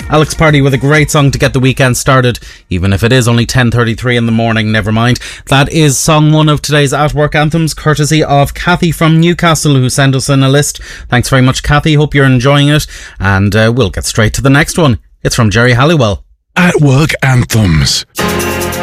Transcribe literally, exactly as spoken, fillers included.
Alex Party with a great song to get the weekend started, even if it is only ten thirty-three in the morning, never mind. That is song one of today's At Work Anthems, courtesy of Kathy from Newcastle, who sent us in a list. Thanks very much, Kathy. Hope you're enjoying it. And uh, we'll get straight to the next one. It's from Jerry Halliwell. At Work Anthems.